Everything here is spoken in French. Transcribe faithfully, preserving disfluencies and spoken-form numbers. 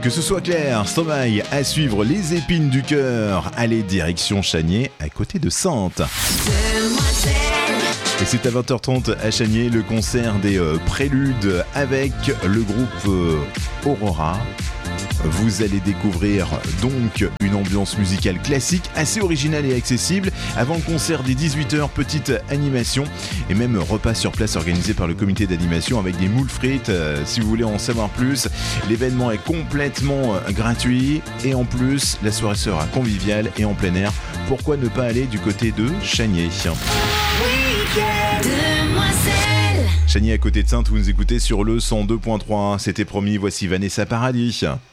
Que ce soit clair, Stromae à suivre les épines du cœur. Allez, direction Chaniers, à côté de Saintes. Et c'est à vingt heures trente à Chaniers, le concert des euh, Préludes avec le groupe euh, Aurora. Vous allez découvrir donc une ambiance musicale classique, assez originale et accessible. Avant le concert dès dix-huit heures, petite animation et même repas sur place organisé par le comité d'animation avec des moules frites. Euh, si vous voulez en savoir plus, l'événement est complètement euh, gratuit et en plus, la soirée sera conviviale et en plein air. Pourquoi ne pas aller du côté de Chaniers ? Chaniers à côté de Saintes, vous nous écoutez sur le cent deux point trois. C'était promis, voici Vanessa Paradis.